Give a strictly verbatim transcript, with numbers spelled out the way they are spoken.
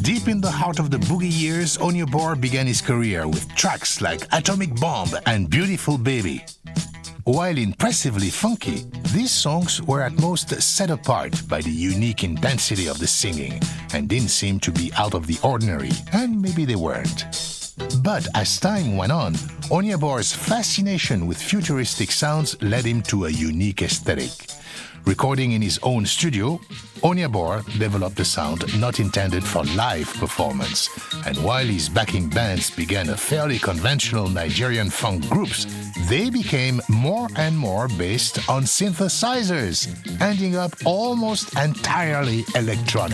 Deep in the heart of the boogie years, Onyeabor began his career with tracks like Atomic Bomb and Beautiful Baby. While impressively funky, these songs were at most set apart by the unique intensity of the singing and didn't seem to be out of the ordinary, and maybe they weren't. But as time went on, Onyeabor's fascination with futuristic sounds led him to a unique aesthetic. Recording in his own studio, Onyeabor developed a sound not intended for live performance, and while his backing bands began a fairly conventional Nigerian funk groups, they became more and more based on synthesizers, ending up almost entirely electronic.